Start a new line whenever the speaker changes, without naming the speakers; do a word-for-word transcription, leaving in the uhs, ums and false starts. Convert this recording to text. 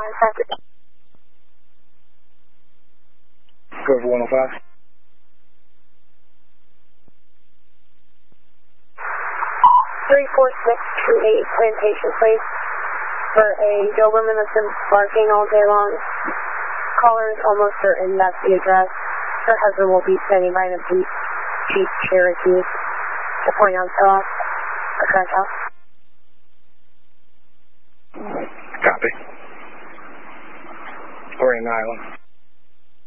Contacted.
Go for one oh five.
three four six two eight Plantation Place for a Doberman that's been barking all day long. Caller is almost certain that's the address. Her husband will be standing by in a Jeep, Jeep Cherokee to point out to us the current house.
Copy. We're in Island.